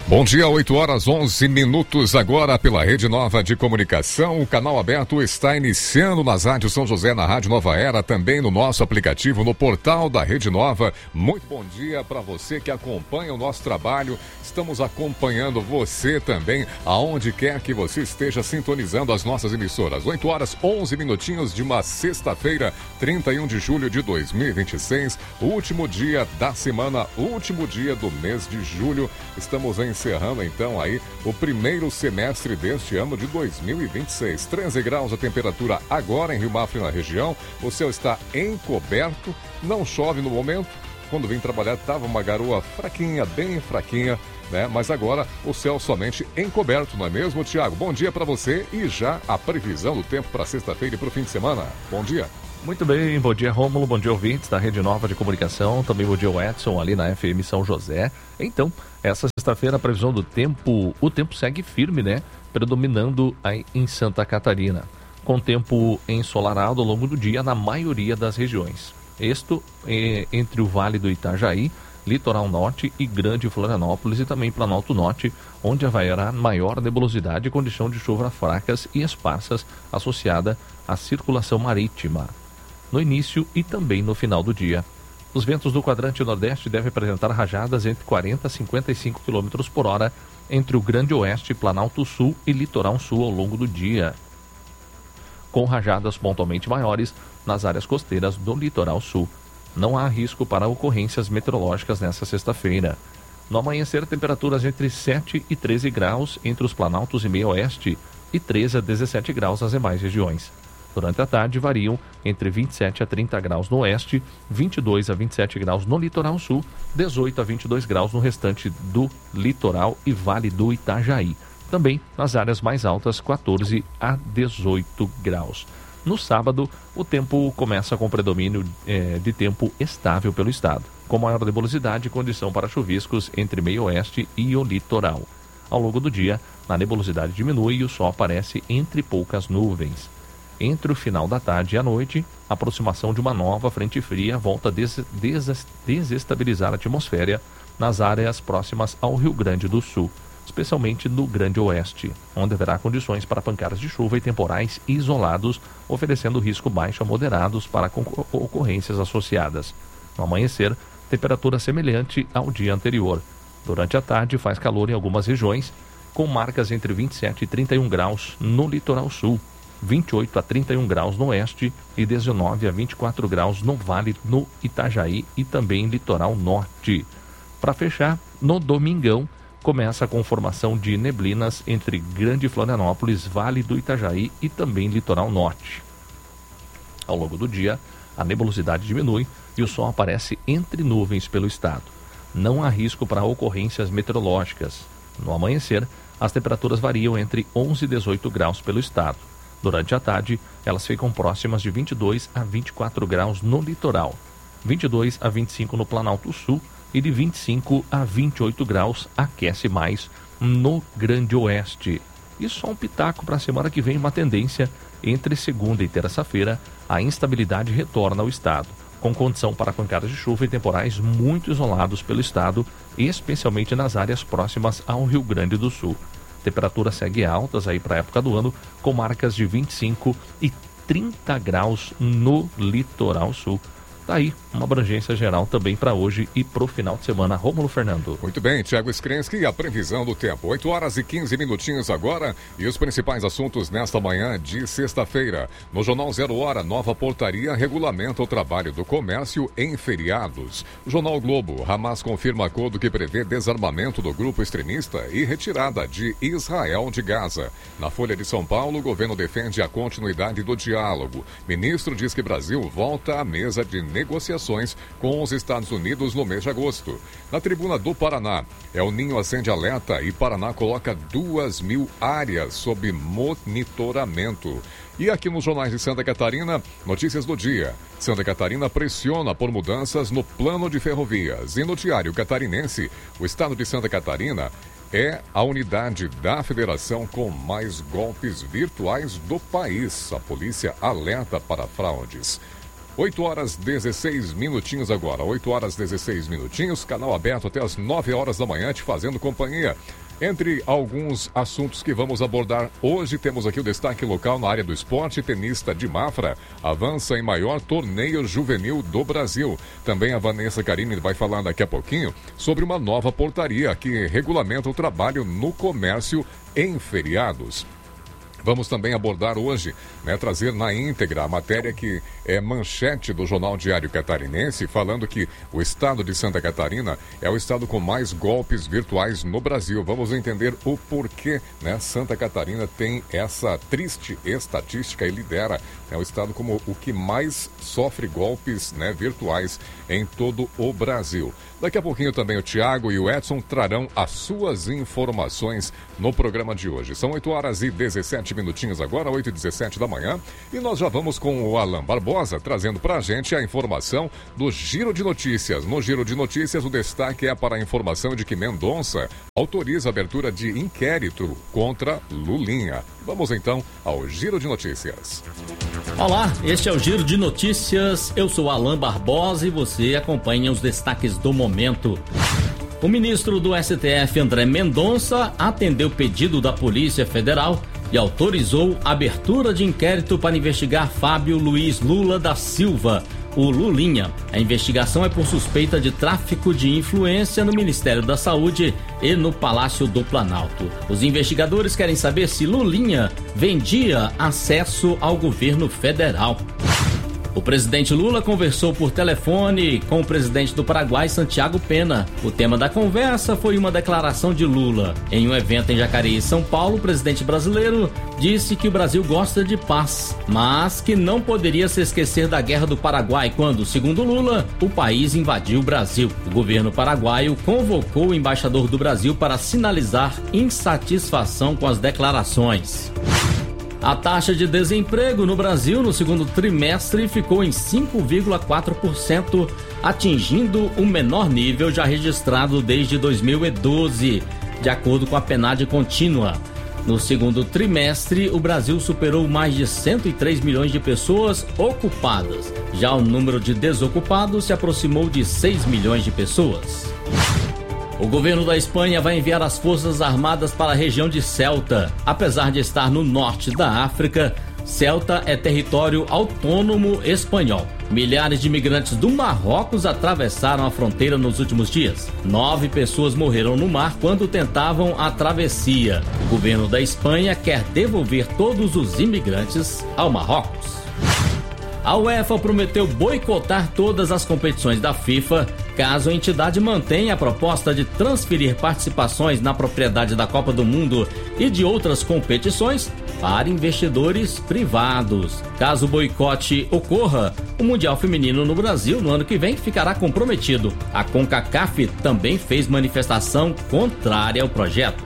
Bom dia, 8h11 agora pela Rede Nova de Comunicação. O canal aberto está iniciando nas rádios São José, na Rádio Nova Era, também no nosso aplicativo, no portal da Rede Nova. Muito bom dia para você que acompanha o nosso trabalho. Estamos acompanhando você também, aonde quer que você esteja sintonizando as nossas emissoras. 8h11 de uma sexta-feira, 31 de julho de 2026, último dia da semana, último dia do mês de julho. Estamos encerrando então aí o primeiro semestre deste ano de 2026. 13 graus a temperatura agora em Rio Mafra, na região. O céu está encoberto, não chove no momento. Quando vim trabalhar estava uma garoa fraquinha, bem fraquinha, né? Mas agora o céu somente encoberto, não é mesmo, Tiago? Bom dia para você e já a previsão do tempo para sexta-feira e para o fim de semana. Bom dia. Muito bem, bom dia Rômulo, bom dia ouvintes da Rede Nova de Comunicação, também bom dia o Edson ali na FM São José. Então, essa sexta-feira a previsão do tempo, o tempo segue firme, né? Predominando aí em Santa Catarina, com tempo ensolarado ao longo do dia na maioria das regiões. Isto entre o Vale do Itajaí, Litoral Norte e Grande Florianópolis e também Planalto Norte, onde haverá maior nebulosidade e condição de chuvas fracas e esparsas associada à circulação marítima, no início e também no final do dia. Os ventos do quadrante nordeste devem apresentar rajadas entre 40 e 55 km por hora entre o Grande Oeste, Planalto Sul e Litoral Sul ao longo do dia, com rajadas pontualmente maiores nas áreas costeiras do Litoral Sul. Não há risco para ocorrências meteorológicas nesta sexta-feira. No amanhecer, temperaturas entre 7 e 13 graus entre os Planaltos e Meio Oeste e 13 a 17 graus nas demais regiões. Durante a tarde, variam entre 27 a 30 graus no oeste, 22 a 27 graus no litoral sul, 18 a 22 graus no restante do litoral e Vale do Itajaí. Também nas áreas mais altas, 14 a 18 graus. No sábado, o tempo começa com predomínio de tempo estável pelo estado, com maior nebulosidade e condição para chuviscos entre meio oeste e o litoral. Ao longo do dia, a nebulosidade diminui e o sol aparece entre poucas nuvens. Entre o final da tarde e a noite, a aproximação de uma nova frente fria volta a desestabilizar a atmosfera nas áreas próximas ao Rio Grande do Sul, especialmente no Grande Oeste, onde haverá condições para pancadas de chuva e temporais isolados, oferecendo risco baixo a moderados para ocorrências associadas. No amanhecer, temperatura semelhante ao dia anterior. Durante a tarde, faz calor em algumas regiões, com marcas entre 27 e 31 graus no litoral sul, 28 a 31 graus no oeste e 19 a 24 graus no Vale no Itajaí e também litoral norte. Para fechar, no domingão, começa com formação de neblinas entre Grande Florianópolis, Vale do Itajaí e também litoral norte. Ao longo do dia, a nebulosidade diminui e o sol aparece entre nuvens pelo estado. Não há risco para ocorrências meteorológicas. No amanhecer, as temperaturas variam entre 11 e 18 graus pelo estado. Durante a tarde, elas ficam próximas de 22 a 24 graus no litoral, 22 a 25 no Planalto Sul e de 25 a 28 graus aquece mais no Grande Oeste. E só um pitaco para a semana que vem, uma tendência entre segunda e terça-feira, a instabilidade retorna ao estado, com condição para pancadas de chuva e temporais muito isolados pelo estado, especialmente nas áreas próximas ao Rio Grande do Sul. Temperatura segue altas aí para a época do ano, com marcas de 25 e 30 graus no litoral sul. Tá aí uma abrangência geral também para hoje e para o final de semana. Rômulo Fernando. Muito bem, Tiago Skrensky, a previsão do tempo. 8h15 agora e os principais assuntos nesta manhã de sexta-feira. No Jornal 0 Hora, nova portaria regulamenta o trabalho do comércio em feriados. Jornal Globo, Hamas confirma acordo que prevê desarmamento do grupo extremista e retirada de Israel de Gaza. Na Folha de São Paulo, o governo defende a continuidade do diálogo. Ministro diz que Brasil volta à mesa de negociações com os Estados Unidos no mês de agosto. Na Tribuna do Paraná, El Ninho acende alerta e Paraná coloca 2.000 áreas sob monitoramento. E aqui nos jornais de Santa Catarina, notícias do dia. Santa Catarina pressiona por mudanças no plano de ferrovias. E no Diário Catarinense, o estado de Santa Catarina é a unidade da federação com mais golpes virtuais do país. A polícia alerta para fraudes. 8 horas 16 minutinhos agora. 8 horas 16 minutinhos. Canal aberto até as 9 horas da manhã, te fazendo companhia. Entre alguns assuntos que vamos abordar hoje, temos aqui o destaque local na área do esporte. Tenista de Mafra avança em maior torneio juvenil do Brasil. Também a Vanessa Carini vai falar daqui a pouquinho sobre uma nova portaria que regulamenta o trabalho no comércio em feriados. Vamos também abordar hoje, trazer na íntegra a matéria que é manchete do Jornal Diário Catarinense, falando que o estado de Santa Catarina é o estado com mais golpes virtuais no Brasil. Vamos entender o porquê, Santa Catarina tem essa triste estatística e lidera o estado como o que mais sofre golpes virtuais em todo o Brasil. Daqui a pouquinho também o Tiago e o Edson trarão as suas informações no programa de hoje. São 8 horas e 17 minutinhos agora, 8h17 da manhã. E nós já vamos com o Alan Barbosa trazendo para a gente a informação do Giro de Notícias. No Giro de Notícias, o destaque é para a informação de que Mendonça autoriza a abertura de inquérito contra Lulinha. Vamos então ao Giro de Notícias. Olá, este é o Giro de Notícias. Eu sou Alan Barbosa e você acompanha os destaques do momento. O ministro do STF, André Mendonça, atendeu pedido da Polícia Federal e autorizou a abertura de inquérito para investigar Fábio Luiz Lula da Silva, o Lulinha. A investigação é por suspeita de tráfico de influência no Ministério da Saúde e no Palácio do Planalto. Os investigadores querem saber se Lulinha vendia acesso ao governo federal. O presidente Lula conversou por telefone com o presidente do Paraguai, Santiago Pena. O tema da conversa foi uma declaração de Lula. Em um evento em Jacareí, São Paulo, o presidente brasileiro disse que o Brasil gosta de paz, mas que não poderia se esquecer da Guerra do Paraguai quando, segundo Lula, o país invadiu o Brasil. O governo paraguaio convocou o embaixador do Brasil para sinalizar insatisfação com as declarações. A taxa de desemprego no Brasil no segundo trimestre ficou em 5,4%, atingindo o menor nível já registrado desde 2012, de acordo com a PNAD contínua. No segundo trimestre, o Brasil superou mais de 103 milhões de pessoas ocupadas. Já o número de desocupados se aproximou de 6 milhões de pessoas. O governo da Espanha vai enviar as Forças Armadas para a região de Ceuta. Apesar de estar no norte da África, Ceuta é território autônomo espanhol. Milhares de imigrantes do Marrocos atravessaram a fronteira nos últimos dias. 9 pessoas morreram no mar quando tentavam a travessia. O governo da Espanha quer devolver todos os imigrantes ao Marrocos. A UEFA prometeu boicotar todas as competições da FIFA caso a entidade mantenha a proposta de transferir participações na propriedade da Copa do Mundo e de outras competições para investidores privados. Caso o boicote ocorra, o Mundial Feminino no Brasil no ano que vem ficará comprometido. A CONCACAF também fez manifestação contrária ao projeto.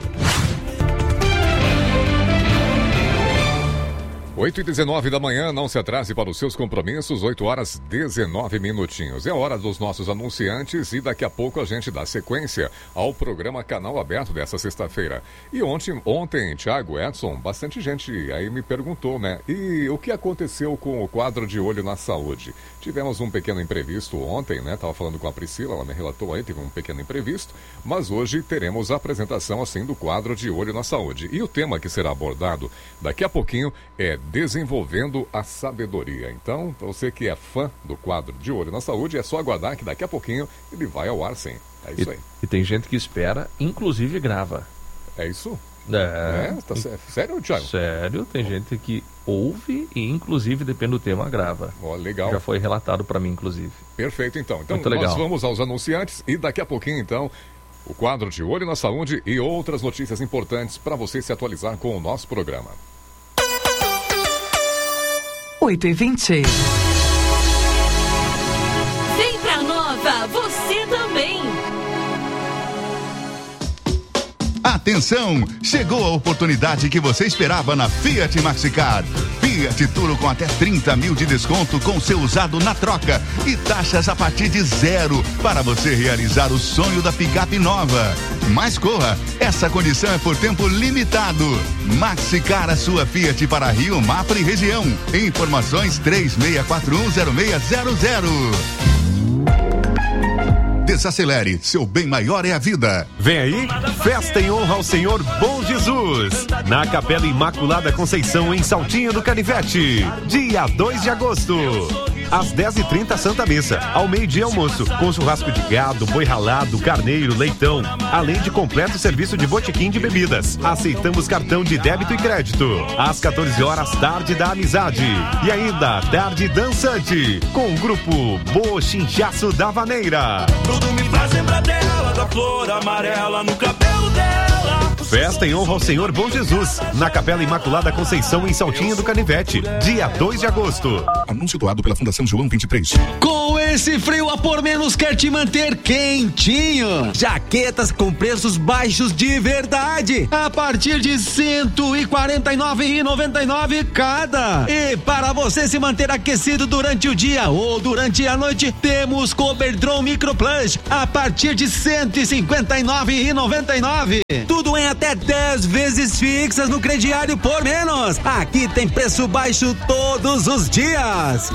8h19 da manhã, não se atrase para os seus compromissos, 8 horas 19 minutinhos. É hora dos nossos anunciantes e daqui a pouco a gente dá sequência ao programa Canal Aberto dessa sexta-feira. E ontem, Thiago, Edson, bastante gente aí me perguntou, e o que aconteceu com o quadro de Olho na Saúde? Tivemos um pequeno imprevisto ontem, Tava falando com a Priscila, ela me relatou aí, teve um pequeno imprevisto, mas hoje teremos a apresentação, assim, do quadro de Olho na Saúde. E o tema que será abordado daqui a pouquinho é Desenvolvendo a Sabedoria. Então, para você que é fã do quadro de Olho na Saúde, é só aguardar que daqui a pouquinho ele vai ao ar, sim. É isso aí. E tem gente que espera, inclusive grava. É isso? Tá sério, Thiago? Sério, tem gente que ouve e inclusive, depende do tema, grava. Legal. Já foi relatado para mim, inclusive. Perfeito, então. Então, muito nós legal. Vamos aos anunciantes e daqui a pouquinho, então, o quadro de Olho na Saúde e outras notícias importantes para você se atualizar com o nosso programa. 8h20. Vem pra Nova, você também. Atenção! Chegou a oportunidade que você esperava na Fiat Maxicar. Fiat Toro com até 30 mil de desconto com seu usado na troca e taxas a partir de 0 para você realizar o sonho da picape nova. Mas corra, essa condição é por tempo limitado. Maxicar a sua Fiat para Rio, Mafra e região. Informações 36410600. Desacelere, seu bem maior é a vida. Vem aí, festa em honra ao Senhor Bom Jesus, na Capela Imaculada Conceição, em Saltinho do Canivete, dia 2 de agosto. Às 10h30, Santa Missa. Ao meio-dia, almoço, com churrasco de gado, boi ralado, carneiro, leitão, além de completo serviço de botequim de bebidas. Aceitamos cartão de débito e crédito. Às 14 horas, tarde da amizade. E ainda, tarde dançante, com o grupo Bochinchaço da Vaneira. Tudo me faz lembrar dela, da flor amarela no cabelo dela. Festa em honra ao Senhor Bom Jesus, na Capela Imaculada Conceição, em Saltinho do Canivete, dia 2 de agosto. Anúncio doado pela Fundação João 23. Com esse frio a por menos quer te manter quentinho. Jaquetas com preços baixos de verdade, a partir de R$ 149,99 cada. E para você se manter aquecido durante o dia ou durante a noite, temos Coberdron Micro Plus a partir de R$ 159,99. Tudo em até 10 vezes fixas no crediário por menos. Aqui tem preço baixo todos os dias.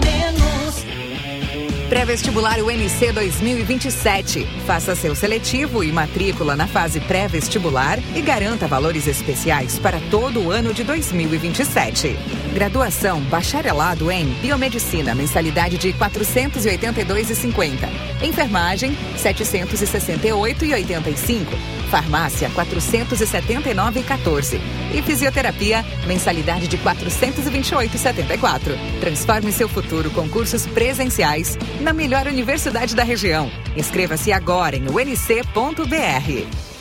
Pré-vestibular UNC 2027. Faça seu seletivo e matrícula na fase pré-vestibular e garanta valores especiais para todo o ano de 2027. Graduação bacharelado em Biomedicina, mensalidade de R$ 482,50. Enfermagem, R$ 768,85. Farmácia, R$ 479,14. E fisioterapia, mensalidade de R$ 428,74. Transforme seu futuro com cursos presenciais na melhor universidade da região. Inscreva-se agora em unc.br.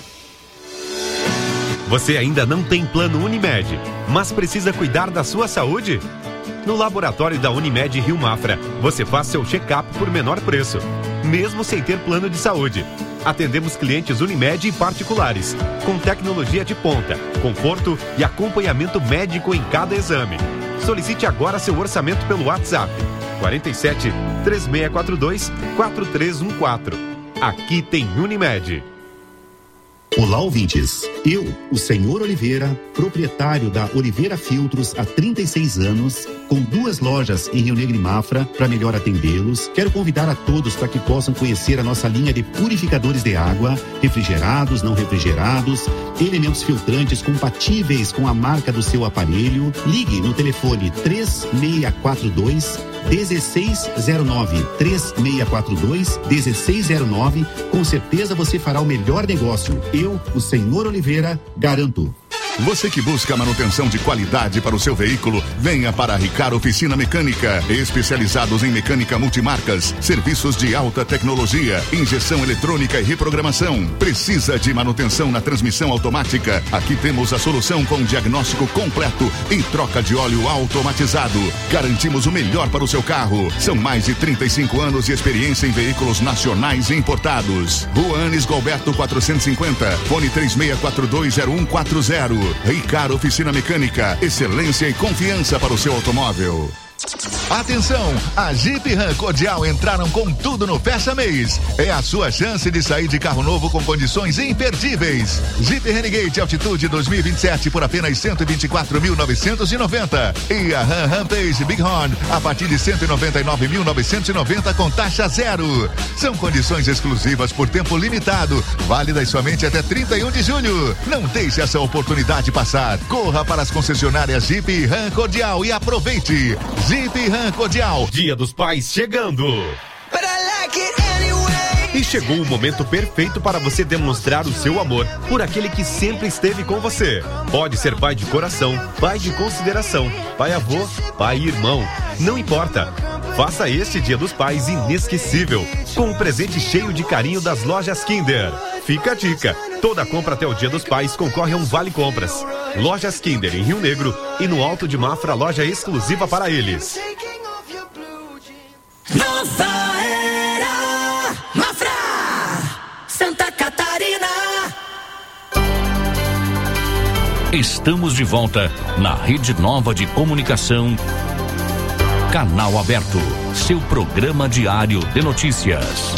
Você ainda não tem plano Unimed, mas precisa cuidar da sua saúde? No laboratório da Unimed Rio Mafra, você faz seu check-up por menor preço, mesmo sem ter plano de saúde. Atendemos clientes Unimed e particulares, com tecnologia de ponta, conforto e acompanhamento médico em cada exame. Solicite agora seu orçamento pelo WhatsApp 47 3642 4314. Aqui tem Unimed. Olá, ouvintes. Eu, o Senhor Oliveira, proprietário da Oliveira Filtros há 36 anos, com 2 lojas em Rio Negro e Mafra, para melhor atendê-los, quero convidar a todos para que possam conhecer a nossa linha de purificadores de água, refrigerados, não refrigerados, elementos filtrantes compatíveis com a marca do seu aparelho. Ligue no telefone 3642 1609, 3642 1609. Com certeza você fará o melhor negócio. Eu, o Senhor Oliveira, garanto. Você que busca manutenção de qualidade para o seu veículo, venha para a Ricar Oficina Mecânica, especializados em mecânica multimarcas, serviços de alta tecnologia, injeção eletrônica e reprogramação. Precisa de manutenção na transmissão automática? Aqui temos a solução com diagnóstico completo e troca de óleo automatizado. Garantimos o melhor para o seu carro. São mais de 35 anos de experiência em veículos nacionais e importados. Rua Anis Galberto 450, fone 36420140. Ricar Oficina Mecânica, excelência e confiança para o seu automóvel. Atenção, a Jeep Ram Cordial entraram com tudo no Fecha Mês. É a sua chance de sair de carro novo com condições imperdíveis. Jeep Renegade Altitude 2027 por apenas 124.990. E a Ram Rampage Bighorn a partir de 199.990 com taxa zero. São condições exclusivas por tempo limitado, válidas somente até 31 de julho. Não deixe essa oportunidade passar. Corra para as concessionárias Jeep e Ram Cordial e aproveite. Jeep Ram Cordial. Dia dos Pais chegando. E chegou o momento perfeito para você demonstrar o seu amor por aquele que sempre esteve com você. Pode ser pai de coração, pai de consideração, pai avô, pai e irmão. Não importa. Faça este Dia dos Pais inesquecível, com um presente cheio de carinho das lojas Kinder. Fica a dica. Toda compra até o Dia dos Pais concorre a um Vale Compras. Lojas Kinder em Rio Negro e no Alto de Mafra, loja exclusiva para eles. Nova Era Mafra, Santa Catarina. Estamos de volta na Rede Nova de Comunicação. Canal Aberto, seu programa diário de notícias.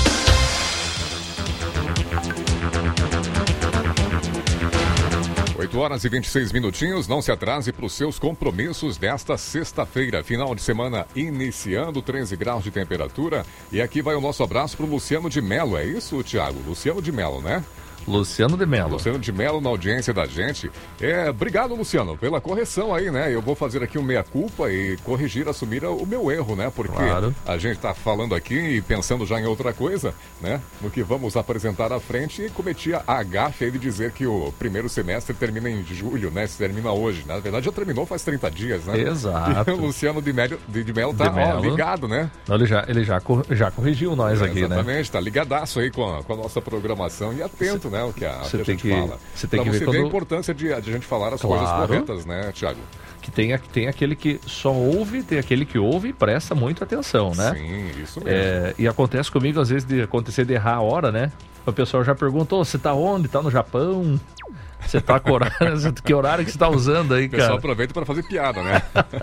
8h26, não se atrase para os seus compromissos desta sexta-feira, final de semana iniciando, 13 graus de temperatura. E aqui vai o nosso abraço para o Luciano de Melo, é isso, Thiago? Luciano de Melo, né? Luciano de Melo. Luciano de Melo na audiência da gente. Obrigado, Luciano, pela correção aí, né? Eu vou fazer aqui um meia-culpa e corrigir, assumir o meu erro, né? Porque a gente tá falando aqui e pensando já em outra coisa, né? No que vamos apresentar à frente, e cometi a gafe aí de dizer que o primeiro semestre termina em julho, né? Se termina hoje. Na verdade, já terminou faz 30 dias, né? Exato. E o Luciano de Melo tá ligado, né? Não, ele já corrigiu nós aqui, exatamente, né? Exatamente, tá ligadaço aí com a nossa programação e atento, né? O que a gente fala. Você tem que ver a importância de a gente falar as coisas corretas, né, Thiago? Que tem aquele que só ouve, tem aquele que ouve e presta muita atenção, né? Sim, isso mesmo. E acontece comigo, às vezes, de acontecer de errar a hora, né? O pessoal já perguntou, você tá onde? Tá no Japão? Você tá com horário, que horário que você tá usando aí, cara? O pessoal aproveita para fazer piada, né?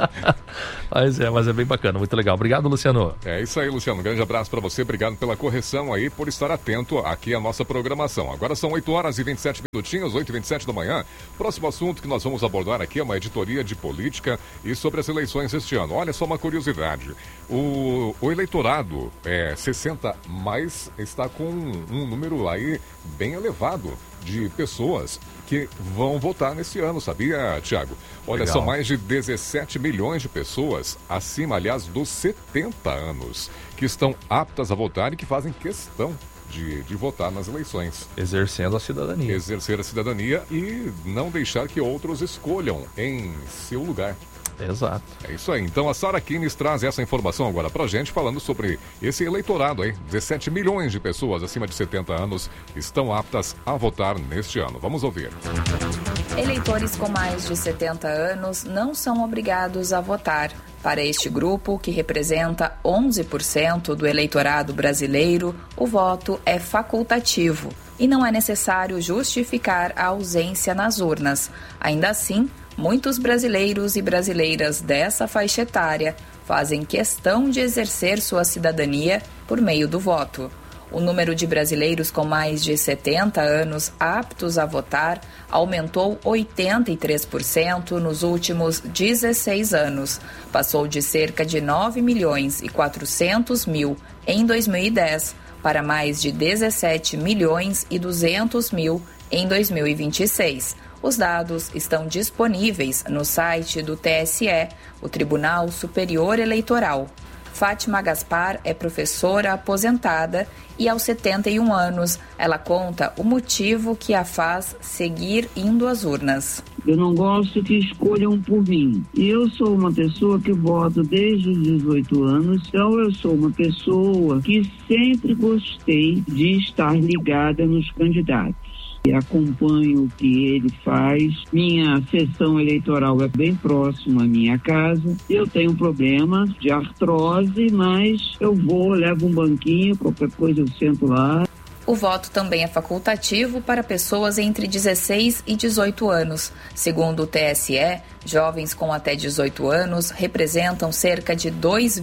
mas é bem bacana, muito legal. Obrigado, Luciano. É isso aí, Luciano. Um grande abraço para você. Obrigado pela correção aí, por estar atento aqui à nossa programação. Agora são 8h27, 8h27 da manhã. Próximo assunto que nós vamos abordar aqui é uma editoria de política e sobre as eleições este ano. Olha só uma curiosidade. O eleitorado 60 mais está com um número aí bem elevado de pessoas que vão votar nesse ano, sabia, Thiago? Olha, legal. São mais de 17 milhões de pessoas, acima, aliás, dos 70 anos, que estão aptas a votar e que fazem questão de votar nas eleições. Exercendo a cidadania. Exercer a cidadania e não deixar que outros escolham em seu lugar. Exato. É isso aí. Então a Sara Kines traz essa informação agora pra gente, falando sobre esse eleitorado aí. 17 milhões de pessoas acima de 70 anos estão aptas a votar neste ano. Vamos ouvir. Eleitores com mais de 70 anos não são obrigados a votar. Para este grupo, que representa 11% do eleitorado brasileiro, o voto é facultativo e não é necessário justificar a ausência nas urnas. Ainda assim, muitos brasileiros e brasileiras dessa faixa etária fazem questão de exercer sua cidadania por meio do voto. O número de brasileiros com mais de 70 anos aptos a votar aumentou 83% nos últimos 16 anos. Passou de cerca de 9 milhões e 400 mil em 2010 para mais de 17 milhões e 200 mil em 2026. Os dados estão disponíveis no site do TSE, o Tribunal Superior Eleitoral. Fátima Gaspar é professora aposentada e, aos 71 anos, ela conta o motivo que a faz seguir indo às urnas. Eu não gosto que escolham por mim. Eu sou uma pessoa que voto desde os 18 anos, então eu sou uma pessoa que sempre gostei de estar ligada nos candidatos. E acompanho o que ele faz. Minha sessão eleitoral é bem próxima à minha casa. Eu tenho problema de artrose, mas eu levo um banquinho, qualquer coisa eu sento lá. O voto também é facultativo para pessoas entre 16 e 18 anos. Segundo o TSE, jovens com até 18 anos representam cerca de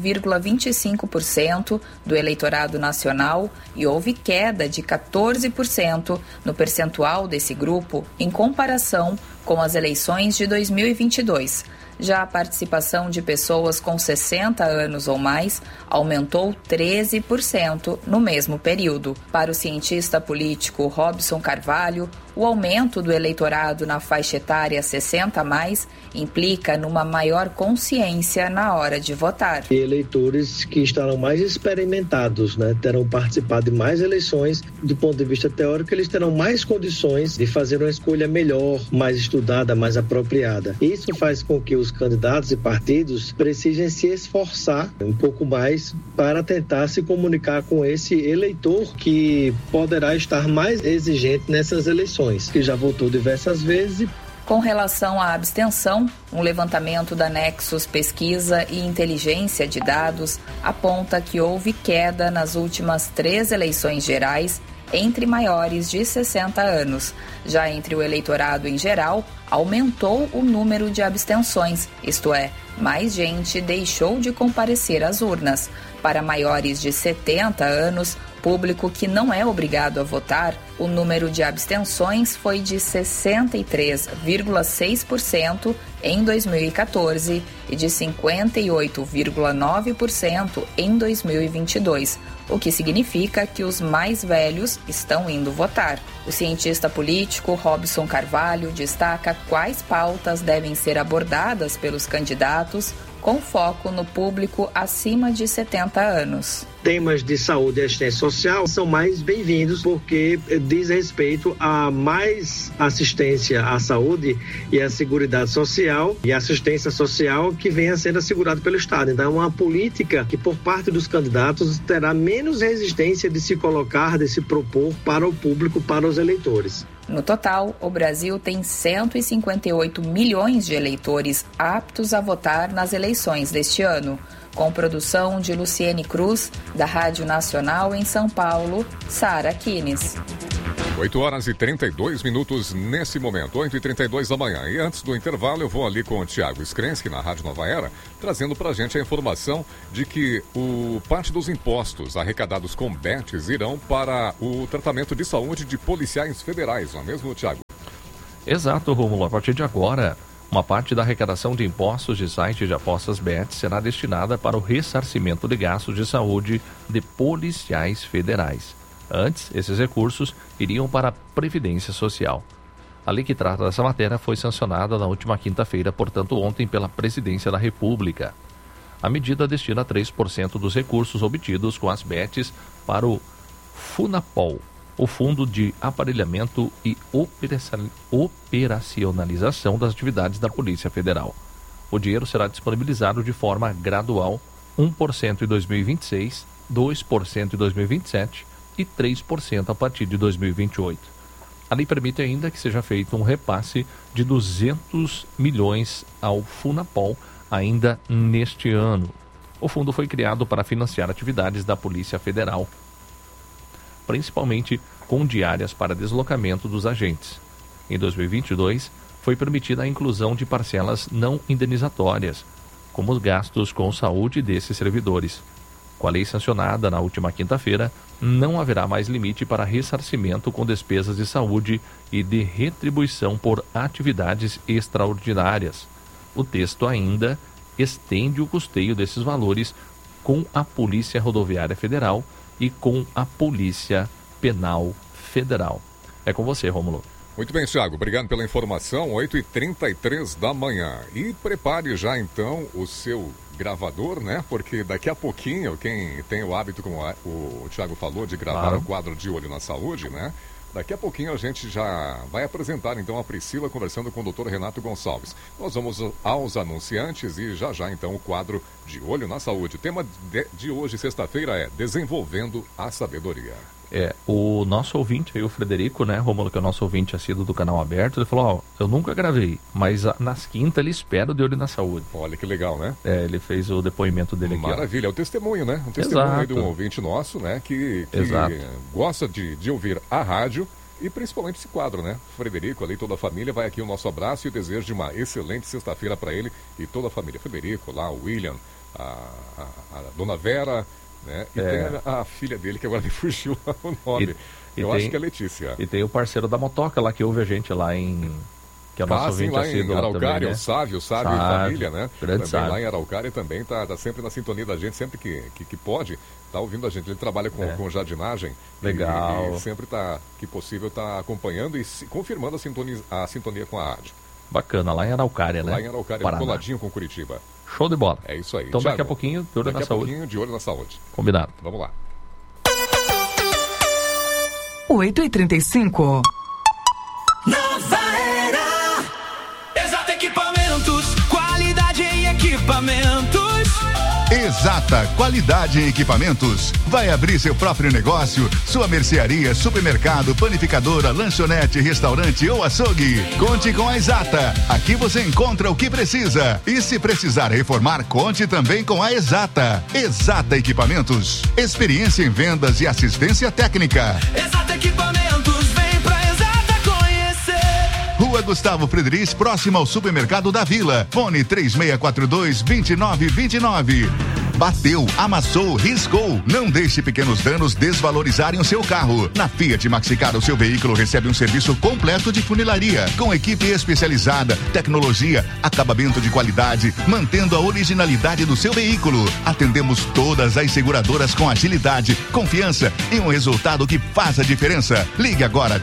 2,25% do eleitorado nacional e houve queda de 14% no percentual desse grupo em comparação com as eleições de 2022. Já a participação de pessoas com 60 anos ou mais aumentou 13% no mesmo período. Para o cientista político Robson Carvalho, o aumento do eleitorado na faixa etária 60 a mais implica numa maior consciência na hora de votar. Eleitores que estarão mais experimentados, terão participado de mais eleições. Do ponto de vista teórico, eles terão mais condições de fazer uma escolha melhor, mais estudada, mais apropriada. Isso faz com que os candidatos e partidos precisem se esforçar um pouco mais para tentar se comunicar com esse eleitor que poderá estar mais exigente nessas eleições, que já votou diversas vezes. Com relação à abstenção, um levantamento da Nexus Pesquisa e Inteligência de Dados aponta que houve queda nas últimas 3 eleições gerais entre maiores de 60 anos. Já entre o eleitorado em geral, aumentou o número de abstenções, isto é, mais gente deixou de comparecer às urnas. Para maiores de 70 anos, público que não é obrigado a votar, o número de abstenções foi de 63,6% em 2014 e de 58,9% em 2022, o que significa que os mais velhos estão indo votar. O cientista político Robson Carvalho destaca quais pautas devem ser abordadas pelos candidatos com foco no público acima de 70 anos. Temas de saúde e assistência social são mais bem-vindos porque diz respeito a mais assistência à saúde e à seguridade social e assistência social que venha sendo assegurado pelo Estado. Então é uma política que por parte dos candidatos terá menos resistência de se colocar, de se propor para o público, para os eleitores. No total, o Brasil tem 158 milhões de eleitores aptos a votar nas eleições deste ano. Com produção de Luciene Cruz, da Rádio Nacional em São Paulo, Sara Kines. 8h32 nesse momento, 8h32 da manhã. E antes do intervalo, eu vou ali com o Tiago Skrensky, na Rádio Nova Era, trazendo pra gente a informação de que parte dos impostos arrecadados com BETs irão para o tratamento de saúde de policiais federais, não é mesmo, Tiago? Exato, Rômulo. A partir de agora, uma parte da arrecadação de impostos de sites de apostas BET será destinada para o ressarcimento de gastos de saúde de policiais federais. Antes, esses recursos iriam para a Previdência Social. A lei que trata dessa matéria foi sancionada na última quinta-feira, portanto ontem, pela Presidência da República. A medida destina 3% dos recursos obtidos com as BETs para o FUNAPOL, o Fundo de Aparelhamento e Operacionalização das Atividades da Polícia Federal. O dinheiro será disponibilizado de forma gradual, 1% em 2026, 2% em 2027 e 3% a partir de 2028. A lei permite ainda que seja feito um repasse de 200 milhões ao FUNAPOL ainda neste ano. O fundo foi criado para financiar atividades da Polícia Federal, principalmente com diárias para deslocamento dos agentes. Em 2022, foi permitida a inclusão de parcelas não indenizatórias, como os gastos com saúde desses servidores. Com a lei sancionada na última quinta-feira, não haverá mais limite para ressarcimento com despesas de saúde e de retribuição por atividades extraordinárias. O texto ainda estende o custeio desses valores com a Polícia Rodoviária Federal e com a Polícia Penal Federal. É com você, Rômulo. Muito bem, Thiago. Obrigado pela informação. 8h33 da manhã. E prepare já, então, o seu gravador, né? Porque daqui a pouquinho, quem tem o hábito, como o Thiago falou, de gravar o quadro De Olho na Saúde, né? Daqui a pouquinho a gente já vai apresentar, então, a Priscila conversando com o Dr. Renato Gonçalves. Nós vamos aos anunciantes e já, então, o quadro De Olho na Saúde. O tema de hoje, sexta-feira, é Desenvolvendo a Sabedoria. O nosso ouvinte aí, o Frederico, né, Rômulo, que é o nosso ouvinte assíduo do Canal Aberto, ele falou, eu nunca gravei, mas nas quintas ele espera o De Olho na Saúde. Olha que legal, né? Ele fez o depoimento dele aqui. Maravilha, é o testemunho, né? Um testemunho aí de um ouvinte nosso, né, que gosta de ouvir a rádio e principalmente esse quadro, né? Frederico, ali toda a família, vai aqui o nosso abraço e o desejo de uma excelente sexta-feira para ele e toda a família. Frederico, lá, o William, a dona Vera, né? E tem a filha dele, que agora me fugiu o nome. Acho que é Letícia. E tem o parceiro da motoca lá, que ouve a gente lá em... Que é o nosso ouvinte lá em Araucária, também, né? O Sávio e família, né? Grande também Sávio. Lá em Araucária também tá sempre na sintonia da gente, sempre que pode, tá ouvindo a gente. Ele trabalha com jardinagem. Legal. E sempre que possível, tá acompanhando e confirmando a sintonia com a rádio. Bacana, lá em Araucária, né? Lá em Araucária, coladinho com Curitiba. Show de bola. É isso aí. Então Thiago, daqui a pouquinho, De Olho na Saúde. De Olho na Saúde. Combinado. Vamos lá. 8h35. Nova Era. Exato Equipamentos, qualidade em equipamentos. Exata, qualidade em equipamentos. Vai abrir seu próprio negócio? Sua mercearia, supermercado, panificadora, lanchonete, restaurante ou açougue? Conte com a Exata. Aqui você encontra o que precisa. E se precisar reformar, conte também com a Exata. Exata Equipamentos. Experiência em vendas e assistência técnica. Exata Equipamentos, vem pra Exata conhecer. Rua Gustavo Frederich, próximo ao Supermercado da Vila. Fone 3642-2929. Bateu, amassou, riscou. Não deixe pequenos danos desvalorizarem o seu carro. Na Fiat Maxicar, o seu veículo recebe um serviço completo de funilaria, com equipe especializada, tecnologia, acabamento de qualidade, mantendo a originalidade do seu veículo. Atendemos todas as seguradoras com agilidade, confiança e um resultado que faz a diferença. Ligue agora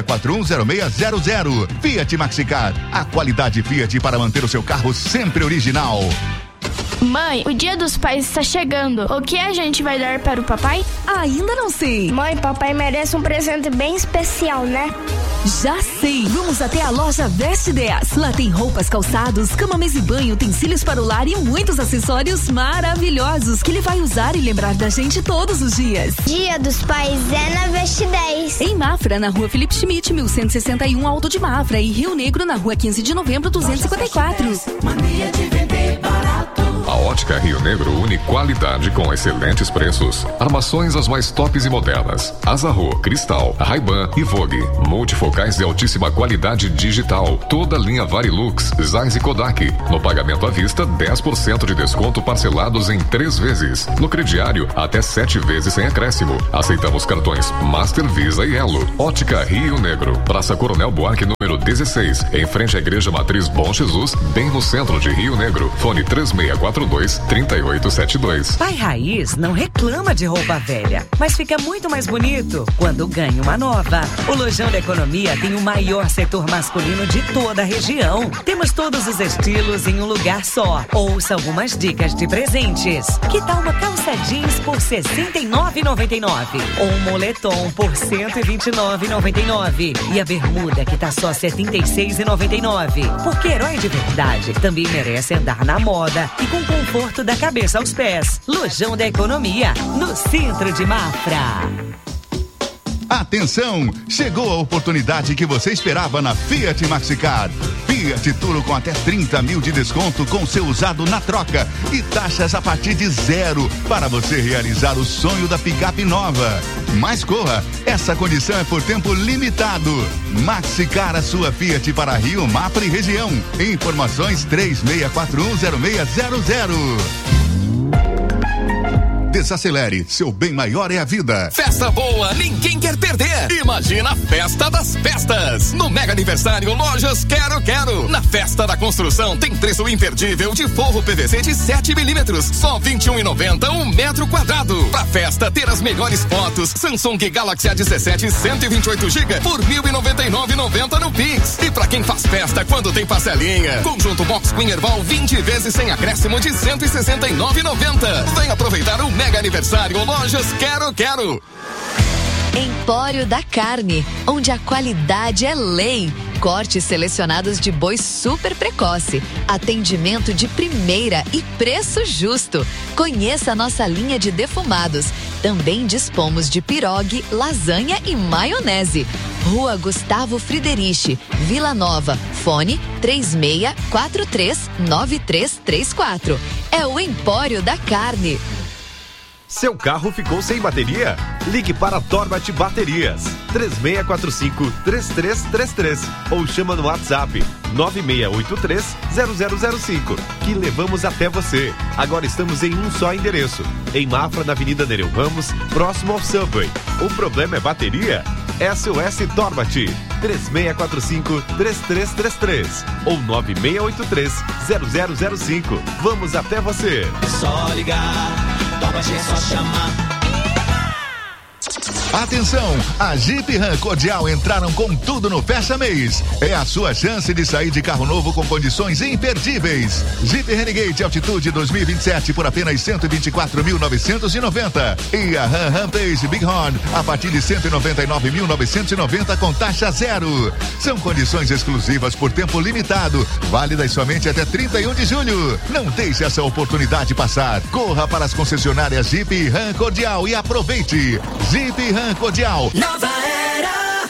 36410600. Fiat Maxicar, a qualidade Fiat para manter o seu carro sempre original. Mãe, o Dia dos Pais está chegando. O que a gente vai dar para o papai? Ainda não sei. Mãe, papai merece um presente bem especial, né? Já sei. Vamos até a loja Veste 10. Lá tem roupas, calçados, cama, mesa e banho, utensílios para o lar e muitos acessórios maravilhosos que ele vai usar e lembrar da gente todos os dias. Dia dos Pais é na Veste 10. Em Mafra, na rua Felipe Schmidt, 1161, Alto de Mafra. E Rio Negro, na rua 15 de novembro, 254. Mania de vender barato. A Ótica Rio Negro une qualidade com excelentes preços. Armações as mais tops e modernas. Azarro, Cristal, Ray-Ban e Vogue. Multifocais de altíssima qualidade digital. Toda linha Varilux, Zeiss e Kodak. No pagamento à vista, 10% de desconto parcelados em 3 vezes. No crediário, até 7 vezes sem acréscimo. Aceitamos cartões Master, Visa e Elo. Ótica Rio Negro. Praça Coronel Buarque, número 16. Em frente à Igreja Matriz Bom Jesus, bem no centro de Rio Negro. Fone 3642-3872. Pai Raiz não reclama de roupa velha, mas fica muito mais bonito quando ganha uma nova. O Lojão da Economia tem o maior setor masculino de toda a região. Temos todos os estilos em um lugar só. Ouça algumas dicas de presentes. Que tal uma calça jeans por R$ 69,99? Ou um moletom por R$ 129,99? E a bermuda que tá só R$ 76,99? Porque herói de verdade também merece andar na moda e com conforto da cabeça aos pés. Lojão da Economia, no centro de Mafra. Atenção! Chegou a oportunidade que você esperava na Fiat Maxicar. Fiat Turo com até 30 mil de desconto com seu usado na troca e taxas a partir de 0 para você realizar o sonho da picape nova. Mas corra, essa condição é por tempo limitado. Maxicar a sua Fiat para Rio, Mafra e região. Informações 36410600. Desacelere, seu bem maior é a vida. Festa boa, ninguém quer perder. Imagina a Festa das Festas. No Mega Aniversário Lojas Quero Quero. Na Festa da Construção tem preço imperdível de forro PVC de 7 milímetros. Só R$ 21,90 um metro quadrado. Pra festa ter as melhores fotos. Samsung Galaxy A17 128 GB por R$ 1.099,90 no Pix. E pra quem faz festa quando tem parcelinha. Conjunto Box Queen Herbal 20 vezes sem acréscimo de R$ 169,90. Vem aproveitar o Mega Aniversário Lojas Quero Quero. Empório da Carne, onde a qualidade é lei. Cortes selecionados de boi super precoce, atendimento de primeira e preço justo. Conheça a nossa linha de defumados. Também dispomos de pirogue, lasanha e maionese. Rua Gustavo Friderich, Vila Nova. Fone 36439334. É o Empório da Carne. Seu carro ficou sem bateria? Ligue para Torbat Baterias 3645-3333 ou chama no WhatsApp 9683-0005 que levamos até você. Agora estamos em um só endereço, em Mafra, na Avenida Nereu Ramos, próximo ao Subway. O problema é bateria? SOS Torbat 3645-3333 ou 9683-0005. Vamos até você. Só ligar, Torbat é só chamar. Atenção, a Jeep Ram Cordial entraram com tudo no Fecha Mês. É a sua chance de sair de carro novo com condições imperdíveis. Jeep Renegade Altitude 2027 por apenas 124.990. E a Ram Rampage Bighorn a partir de 199.990 com taxa zero. São condições exclusivas por tempo limitado, válidas somente até 31 de julho. Não deixe essa oportunidade passar. Corra para as concessionárias Jeep e Ram Cordial e aproveite. Jeep e Ram Cordial. Nova era.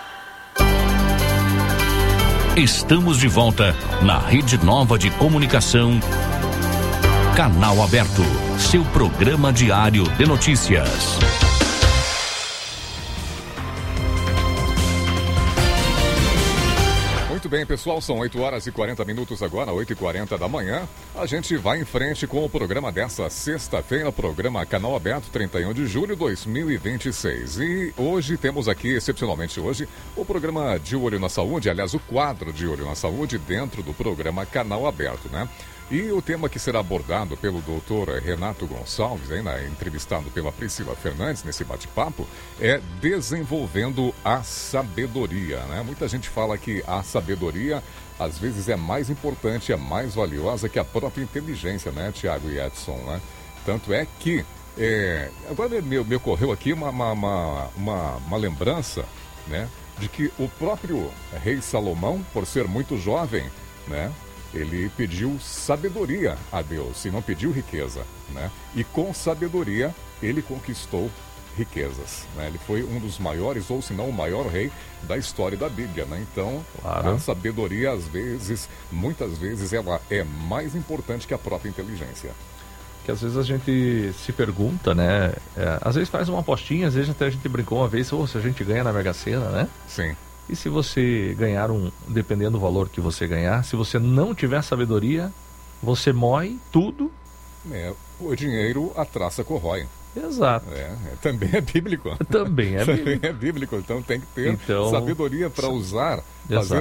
Estamos de volta na Rede Nova de Comunicação. Canal Aberto, seu programa diário de notícias. Muito bem, pessoal, são 8h40 agora, 8h40 da manhã. A gente vai em frente com o programa dessa sexta-feira, programa Canal Aberto, 31 de julho de 2026. E hoje temos aqui, excepcionalmente hoje, o programa De Olho na Saúde, aliás, o quadro De Olho na Saúde dentro do programa Canal Aberto, né? E o tema que será abordado pelo doutor Renato Gonçalves, entrevistado pela Priscila Fernandes nesse bate-papo, é desenvolvendo a sabedoria, né? Muita gente fala que a sabedoria, às vezes, é mais importante, é mais valiosa que a própria inteligência, né, Tiago e Edson, né? Tanto é que, agora me ocorreu aqui uma lembrança, né, de que o próprio rei Salomão, por ser muito jovem, né, ele pediu sabedoria a Deus e não pediu riqueza, né? E com sabedoria ele conquistou riquezas, né? Ele foi um dos maiores, ou se não o maior rei da história da Bíblia, né? Então, claro, a sabedoria, às vezes, muitas vezes, ela é mais importante que a própria inteligência. Que às vezes a gente se pergunta, né? Às vezes faz uma apostinha, às vezes até a gente brincou uma vez, se a gente ganha na Mega Sena, né? Sim. E se você ganhar dependendo do valor que você ganhar, se você não tiver sabedoria, você moe tudo. O dinheiro a traça corrói. Exato. Também é bíblico. Também é bíblico. Então tem que ter sabedoria para usar, fazer